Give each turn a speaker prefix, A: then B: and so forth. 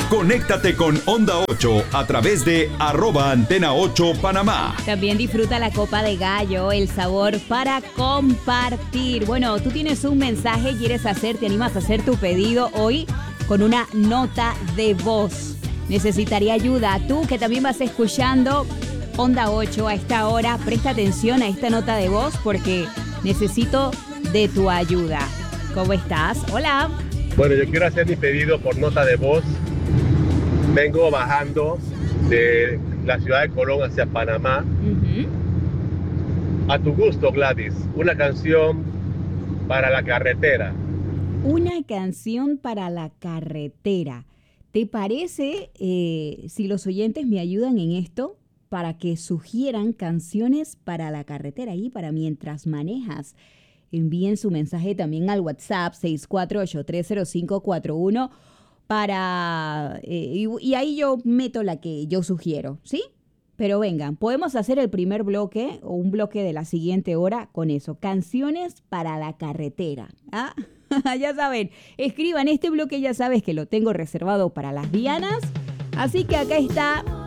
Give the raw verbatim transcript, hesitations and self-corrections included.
A: Conéctate con Onda ocho a través de arroba Antena ocho Panamá.
B: También disfruta la copa de gallo, el sabor para compartir. Bueno, tú tienes un mensaje, quieres hacer, te animas a hacer tu pedido hoy con una nota de voz. Necesitaría ayuda. Tú que también vas escuchando Onda ocho a esta hora, presta atención a esta nota de voz porque necesito de tu ayuda. ¿Cómo estás? Hola.
C: Bueno, yo quiero hacer mi pedido por nota de voz. Vengo bajando de la ciudad de Colón hacia Panamá. Uh-huh. A tu gusto, Gladys, una canción para la carretera.
B: Una canción para la carretera. ¿Te parece eh, si los oyentes me ayudan en esto para que sugieran canciones para la carretera y para mientras manejas? Envíen su mensaje también al WhatsApp seis cuatro ocho tres cero cinco cuatro uno para eh, y, y ahí yo meto la que yo sugiero, ¿sí? Pero vengan, podemos hacer el primer bloque o un bloque de la siguiente hora con eso, canciones para la carretera. ¿Ah? Ya saben, escriban este bloque, ya sabes que lo tengo reservado para las Dianas, así que acá está